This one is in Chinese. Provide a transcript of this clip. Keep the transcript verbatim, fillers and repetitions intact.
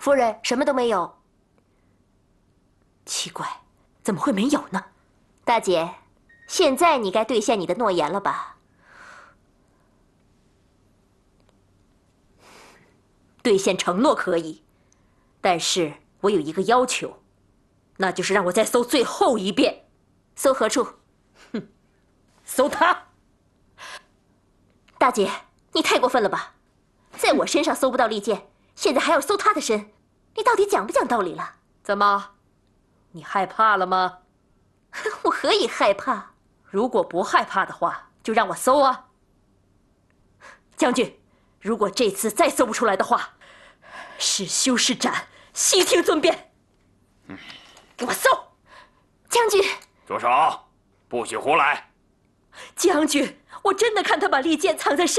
夫人，什么都没有。奇怪，怎么会没有呢？大姐，现在你该兑现你的诺言了吧？兑现承诺可以，但是我有一个要求，那就是让我再搜最后一遍。搜何处？哼，搜他。大姐，你太过分了吧！在我身上搜不到利剑，现在还要搜他的身，你到底讲不讲道理了？怎么，你害怕了吗？我何以害怕？如果不害怕的话，就让我搜啊。将军，如果这次再搜不出来的话，是修是斩，悉听尊便。嗯，给我搜！将军， 住手！不许胡来！ 将军，我真的看他把利剑藏在身。